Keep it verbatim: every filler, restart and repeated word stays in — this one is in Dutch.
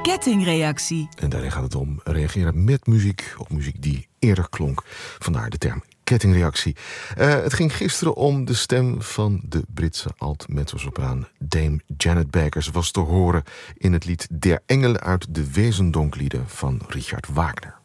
kettingreactie. En daarin gaat het om reageren met muziek op muziek die eerder klonk. Vandaar de term kettingreactie. Uh, het ging gisteren om de stem van de Britse alt-mezzosopraan Dame Janet Baker. Ze was te horen in het lied Der Engel uit de Wezendonklieden van Richard Wagner.